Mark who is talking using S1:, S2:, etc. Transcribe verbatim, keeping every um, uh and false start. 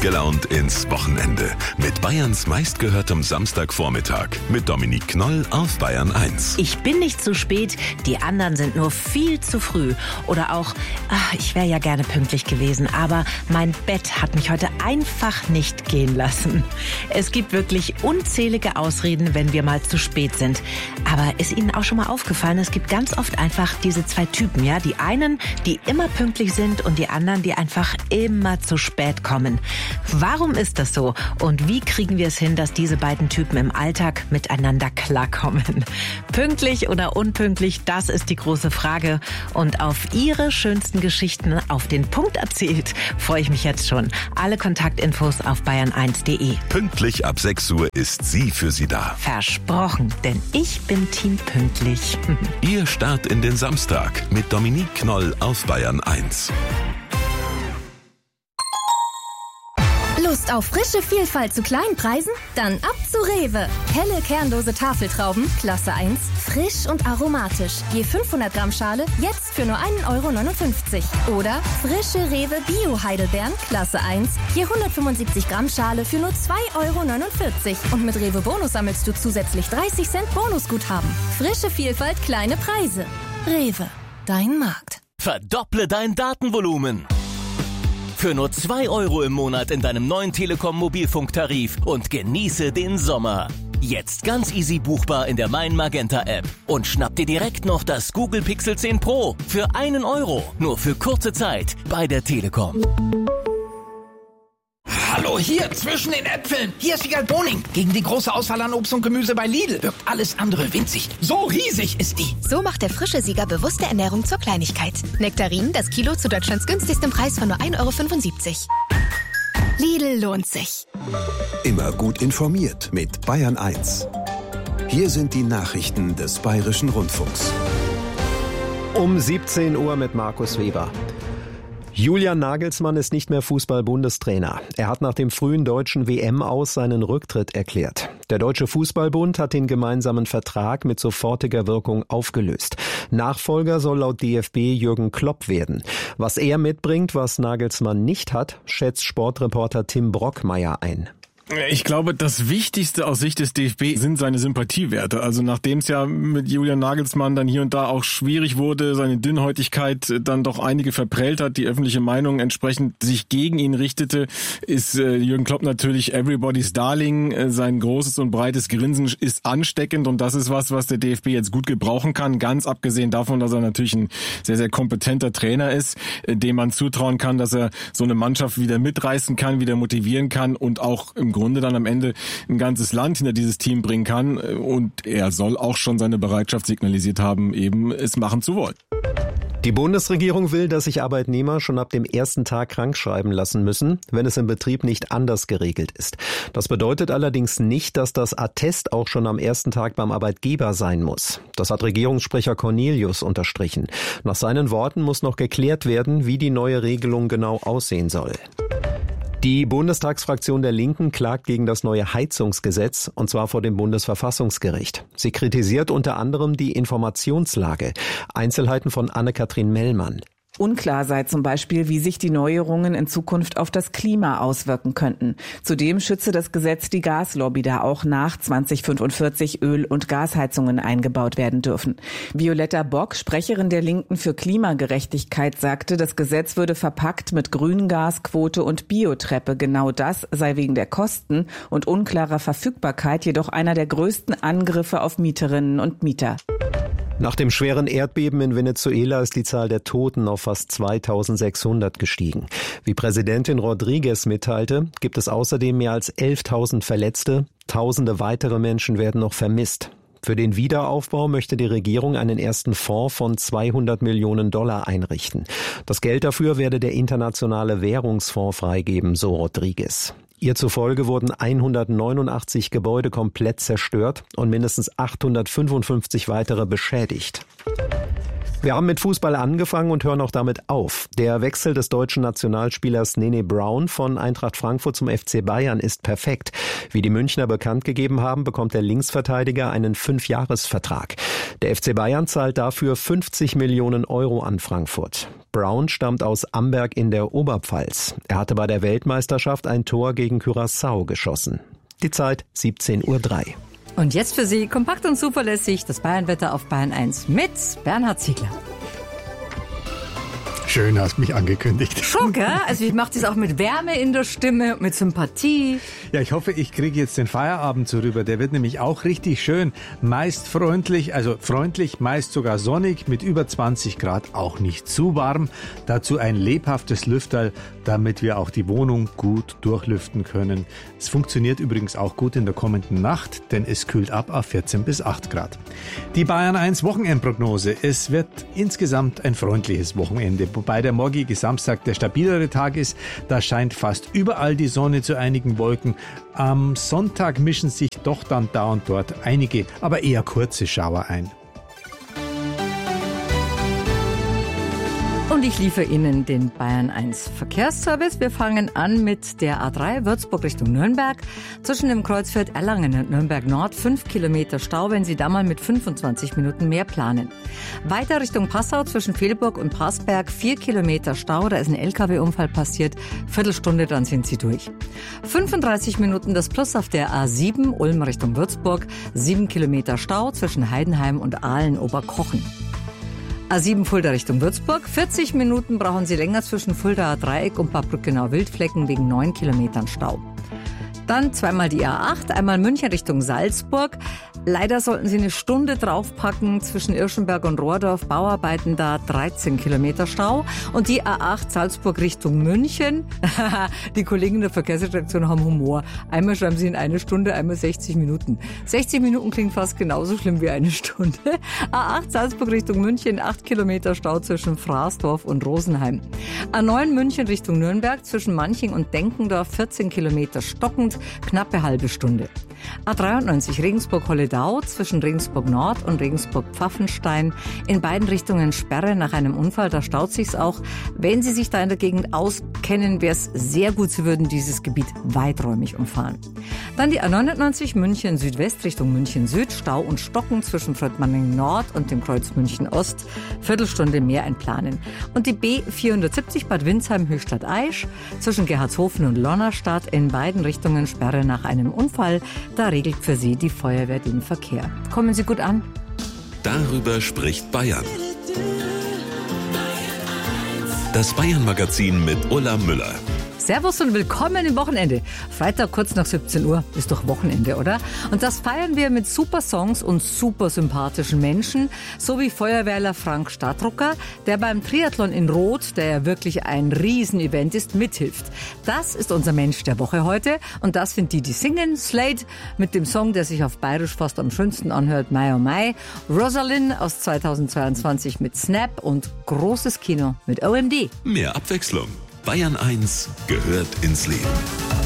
S1: gelaunt ins Wochenende mit Bayerns meistgehörtem Samstagvormittag mit Dominique Knoll auf Bayern eins.
S2: Ich bin nicht zu spät, die anderen sind nur viel zu früh. Oder auch, ach, ich wäre ja gerne pünktlich gewesen, aber mein Bett hat mich heute einfach nicht gehen lassen. Es gibt wirklich unzählige Ausreden, wenn wir mal zu spät sind. Aber ist Ihnen auch schon mal aufgefallen, es gibt ganz oft einfach diese zwei Typen, ja? Die einen, die immer pünktlich sind und die anderen, die einfach immer zu spät kommen. Warum ist das so? Und wie kriegen wir es hin, dass diese beiden Typen im Alltag miteinander klarkommen? Pünktlich oder unpünktlich, das ist die große Frage. Und auf Ihre schönsten Geschichten auf den Punkt erzählt, freue ich mich jetzt schon. Alle Kontaktinfos auf bayern eins punkt de.
S1: Pünktlich ab sechs Uhr ist sie für Sie da.
S2: Versprochen, denn ich bin Team pünktlich.
S1: Ihr Start in den Samstag mit Dominique Knoll auf Bayern eins.
S3: Lust auf frische Vielfalt zu kleinen Preisen? Dann ab zu Rewe. Helle kernlose Tafeltrauben, Klasse eins, frisch und aromatisch. Je fünfhundert Gramm Schale, jetzt für nur ein Euro neunundfünfzig. Oder frische Rewe Bio-Heidelbeeren, Klasse eins, je hundertfünfundsiebzig Gramm Schale für nur zwei Euro neunundvierzig. Und mit Rewe Bonus sammelst du zusätzlich dreißig Cent Bonusguthaben. Frische Vielfalt, kleine Preise. Rewe, dein Markt.
S4: Verdopple dein Datenvolumen. Für nur zwei Euro im Monat in deinem neuen Telekom-Mobilfunktarif und genieße den Sommer. Jetzt ganz easy buchbar in der Mein Magenta App. Und schnapp dir direkt noch das Google Pixel zehn Pro für einen Euro. Nur für kurze Zeit bei der Telekom.
S5: Hallo, hier zwischen den Äpfeln. Hier ist Wiegald Boning. Gegen die große Auswahl an Obst und Gemüse bei Lidl wirkt alles andere winzig. So riesig ist die.
S6: So macht der frische Sieger bewusste Ernährung zur Kleinigkeit. Nektarinen, das Kilo zu Deutschlands günstigstem Preis von nur ein Euro fünfundsiebzig. Lidl lohnt sich.
S7: Immer gut informiert mit Bayern eins. Hier sind die Nachrichten des Bayerischen Rundfunks.
S8: Um siebzehn Uhr mit Markus Weber. Julian Nagelsmann ist nicht mehr Fußball-Bundestrainer. Er hat nach dem frühen deutschen W M-Aus seinen Rücktritt erklärt. Der Deutsche Fußballbund hat den gemeinsamen Vertrag mit sofortiger Wirkung aufgelöst. Nachfolger soll laut D F B Jürgen Klopp werden. Was er mitbringt, was Nagelsmann nicht hat, schätzt Sportreporter Tim Brockmeier ein.
S9: Ich glaube, das Wichtigste aus Sicht des D F B sind seine Sympathiewerte. Also nachdem es ja mit Julian Nagelsmann dann hier und da auch schwierig wurde, seine Dünnhäutigkeit dann doch einige verprellt hat, die öffentliche Meinung entsprechend sich gegen ihn richtete, ist äh, Jürgen Klopp natürlich everybody's darling. Äh, sein großes und breites Grinsen ist ansteckend und das ist was, was der D F B jetzt gut gebrauchen kann. Ganz abgesehen davon, dass er natürlich ein sehr, sehr kompetenter Trainer ist, äh, dem man zutrauen kann, dass er so eine Mannschaft wieder mitreißen kann, wieder motivieren kann und auch im Grunde dann am Ende ein ganzes Land hinter dieses Team bringen kann. Und er soll auch schon seine Bereitschaft signalisiert haben, eben es machen zu wollen.
S8: Die Bundesregierung will, dass sich Arbeitnehmer schon ab dem ersten Tag krankschreiben lassen müssen, wenn es im Betrieb nicht anders geregelt ist. Das bedeutet allerdings nicht, dass das Attest auch schon am ersten Tag beim Arbeitgeber sein muss. Das hat Regierungssprecher Cornelius unterstrichen. Nach seinen Worten muss noch geklärt werden, wie die neue Regelung genau aussehen soll. Die Bundestagsfraktion der Linken klagt gegen das neue Heizungsgesetz, und zwar vor dem Bundesverfassungsgericht. Sie kritisiert unter anderem die Informationslage. Einzelheiten von Anne-Kathrin Mellmann.
S10: Unklar sei zum Beispiel, wie sich die Neuerungen in Zukunft auf das Klima auswirken könnten. Zudem schütze das Gesetz die Gaslobby, da auch nach zweitausendfünfundvierzig Öl- und Gasheizungen eingebaut werden dürfen. Violetta Bock, Sprecherin der Linken für Klimagerechtigkeit, sagte, das Gesetz würde verpackt mit Grüngasquote und Biotreppe. Genau das sei wegen der Kosten und unklarer Verfügbarkeit jedoch einer der größten Angriffe auf Mieterinnen und Mieter.
S8: Nach dem schweren Erdbeben in Venezuela ist die Zahl der Toten auf fast zweitausendsechshundert gestiegen. Wie Präsidentin Rodriguez mitteilte, gibt es außerdem mehr als elftausend Verletzte. Tausende weitere Menschen werden noch vermisst. Für den Wiederaufbau möchte die Regierung einen ersten Fonds von zweihundert Millionen Dollar einrichten. Das Geld dafür werde der Internationale Währungsfonds freigeben, so Rodriguez. Ihr zufolge wurden hundertneunundachtzig Gebäude komplett zerstört und mindestens achthundertfünfundfünfzig weitere beschädigt. Wir haben mit Fußball angefangen und hören auch damit auf. Der Wechsel des deutschen Nationalspielers Nene Brown von Eintracht Frankfurt zum F C Bayern ist perfekt. Wie die Münchner bekannt gegeben haben, bekommt der Linksverteidiger einen Fünfjahresvertrag. Der F C Bayern zahlt dafür fünfzig Millionen Euro an Frankfurt. Brown stammt aus Amberg in der Oberpfalz. Er hatte bei der Weltmeisterschaft ein Tor gegen Curaçao geschossen. Die Zeit siebzehn Uhr drei.
S11: Und jetzt für Sie kompakt und zuverlässig das Bayernwetter auf Bayern eins mit Bernhard Ziegler.
S12: Schön, hast mich angekündigt.
S11: Schon, gell? Also ich mache das auch mit Wärme in der Stimme, mit Sympathie.
S12: Ja, ich hoffe, ich kriege jetzt den Feierabend so rüber. Der wird nämlich auch richtig schön. Meist freundlich, also freundlich, meist sogar sonnig, mit über zwanzig Grad, auch nicht zu warm. Dazu ein lebhaftes Lüfterl, damit wir auch die Wohnung gut durchlüften können. Es funktioniert übrigens auch gut in der kommenden Nacht, denn es kühlt ab auf vierzehn bis acht Grad. Die Bayern eins Wochenendprognose. Es wird insgesamt ein freundliches Wochenende, wobei der morgige Samstag der stabilere Tag ist. Da scheint fast überall die Sonne zu einigen Wolken. Am Sonntag mischen sich doch dann da und dort einige, aber eher kurze Schauer ein.
S11: Und ich liefere Ihnen den Bayern eins Verkehrsservice. Wir fangen an mit der A drei Würzburg Richtung Nürnberg. Zwischen dem Kreuzviertel Erlangen und Nürnberg Nord fünf Kilometer Stau, wenn Sie da mal mit fünfundzwanzig Minuten mehr planen. Weiter Richtung Passau zwischen Velburg und Passberg vier Kilometer Stau. Da ist ein L K W-Unfall passiert. Viertelstunde, dann sind Sie durch. fünfunddreißig Minuten das Plus auf der A sieben Ulm Richtung Würzburg. sieben Kilometer Stau zwischen Heidenheim und Aalen-Oberkochen. A sieben Fulda Richtung Würzburg. vierzig Minuten brauchen Sie länger zwischen Fuldaer Dreieck und Bad Brückenau-Wildflecken wegen neun Kilometern Stau. Dann zweimal die A acht, einmal München Richtung Salzburg. Leider sollten Sie eine Stunde draufpacken zwischen Irschenberg und Rohrdorf. Bauarbeiten da dreizehn Kilometer Stau. Und die A acht Salzburg Richtung München. Die Kollegen der Verkehrsredaktion haben Humor. Einmal schreiben sie in eine Stunde, einmal sechzig Minuten. sechzig Minuten klingt fast genauso schlimm wie eine Stunde. A acht Salzburg Richtung München, acht Kilometer Stau zwischen Fraßdorf und Rosenheim. A neun München Richtung Nürnberg zwischen Manching und Denkendorf, vierzehn Kilometer stockend, knappe halbe Stunde. A dreiundneunzig Regensburg-Holledau zwischen Regensburg Nord und Regensburg-Pfaffenstein. In beiden Richtungen Sperre nach einem Unfall, da staut sich's auch. Wenn Sie sich da in der Gegend auskennen, wäre es sehr gut, Sie würden dieses Gebiet weiträumig umfahren. Dann die A neunundneunzig München Südwest Richtung München Süd, Stau und Stocken zwischen Fröttmanning Nord und dem Kreuz München Ost. Viertelstunde mehr einplanen. Und die B vierhundertsiebzig Bad Windsheim Höchstadt Aisch zwischen Gerhardshofen und Lonnerstadt, in beiden Richtungen Sperre nach einem Unfall. Da regelt für Sie die Feuerwehr den Verkehr. Kommen Sie gut an.
S1: Darüber spricht Bayern. Das Bayern-Magazin mit Ulla Müller.
S11: Servus und willkommen im Wochenende. Freitag kurz nach siebzehn Uhr ist doch Wochenende, oder? Und das feiern wir mit super Songs und super sympathischen Menschen, so wie Feuerwehrler Frank Stadtrucker, der beim Triathlon in Rot, der ja wirklich ein Riesenevent ist, mithilft. Das ist unser Mensch der Woche heute und das sind die, die singen. Slade mit dem Song, der sich auf Bayerisch fast am schönsten anhört, Mai oh Mai. Rosalind aus zweitausendzweiundzwanzig mit Snap und großes Kino mit O M D.
S1: Mehr Abwechslung. Bayern eins gehört ins Leben.